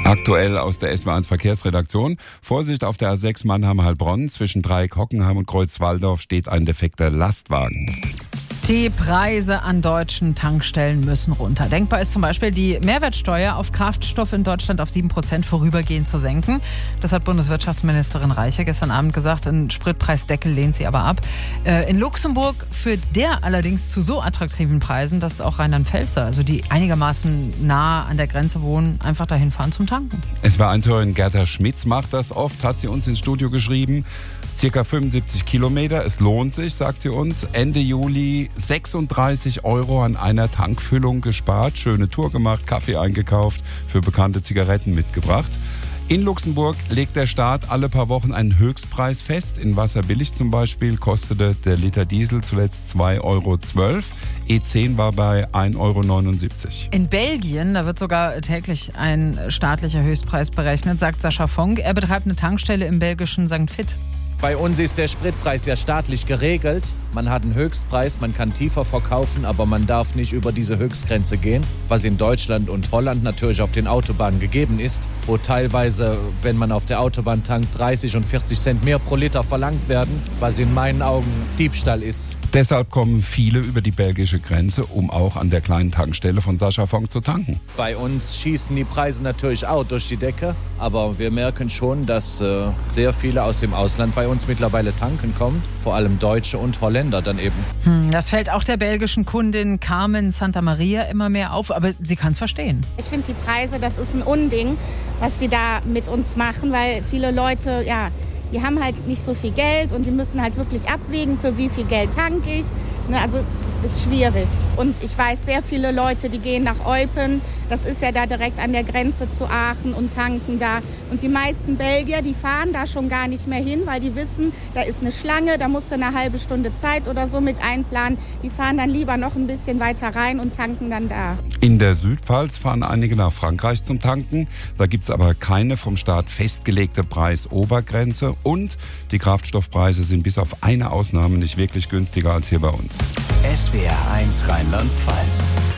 Aktuell aus der SW1 Verkehrsredaktion. Vorsicht auf der A6 Mannheim-Heilbronn. Zwischen Dreieck-Hockenheim und Kreuz-Walldorf steht ein defekter Lastwagen. Die Preise an deutschen Tankstellen müssen runter. Denkbar ist zum Beispiel, die Mehrwertsteuer auf Kraftstoff in Deutschland auf 7% vorübergehend zu senken. Das hat Bundeswirtschaftsministerin Reiche gestern Abend gesagt. Einen Spritpreisdeckel lehnt sie aber ab. In Luxemburg führt der allerdings zu so attraktiven Preisen, dass auch Rheinland-Pfälzer, also die einigermaßen nah an der Grenze wohnen, einfach dahin fahren zum Tanken. SW1-Hörerin Gerda Schmitz macht das oft, hat sie uns ins Studio geschrieben. Circa 75 Kilometer, es lohnt sich, sagt sie uns. Ende Juli 36 € an einer Tankfüllung gespart. Schöne Tour gemacht, Kaffee eingekauft, für bekannte Zigaretten mitgebracht. In Luxemburg legt der Staat alle paar Wochen einen Höchstpreis fest. In Wasserbillig zum Beispiel kostete der Liter Diesel zuletzt 2,12 €. E10 war bei 1,79 €. In Belgien, da wird sogar täglich ein staatlicher Höchstpreis berechnet, sagt Sascha Fonk. Er betreibt eine Tankstelle im belgischen St. Vith. Bei uns ist der Spritpreis ja staatlich geregelt. Man hat einen Höchstpreis, man kann tiefer verkaufen, aber man darf nicht über diese Höchstgrenze gehen, was in Deutschland und Holland natürlich auf den Autobahnen gegeben ist, wo teilweise, wenn man auf der Autobahn tankt, 30 und 40 Cent mehr pro Liter verlangt werden, was in meinen Augen Diebstahl ist. Deshalb kommen viele über die belgische Grenze, um auch an der kleinen Tankstelle von Sascha Fonk zu tanken. Bei uns schießen die Preise natürlich auch durch die Decke, aber wir merken schon, dass sehr viele aus dem Ausland bei uns mittlerweile tanken kommen, vor allem Deutsche und Holländer dann eben. Das fällt auch der belgischen Kundin Carmen Santa Maria immer mehr auf, aber sie kann es verstehen. Ich finde die Preise, das ist ein Unding, was sie da mit uns machen, weil viele Leute, die haben halt nicht so viel Geld und die müssen halt wirklich abwägen, für wie viel Geld tanke ich. Also es ist schwierig. Und ich weiß, sehr viele Leute, die gehen nach Eupen. Das ist ja da direkt an der Grenze zu Aachen und tanken da. Und die meisten Belgier, die fahren da schon gar nicht mehr hin, weil die wissen, da ist eine Schlange, da musst du eine halbe Stunde Zeit oder so mit einplanen. Die fahren dann lieber noch ein bisschen weiter rein und tanken dann da. In der Südpfalz fahren einige nach Frankreich zum Tanken. Da gibt es aber keine vom Staat festgelegte Preisobergrenze. Und die Kraftstoffpreise sind bis auf eine Ausnahme nicht wirklich günstiger als hier bei uns. SWR1 Rheinland-Pfalz.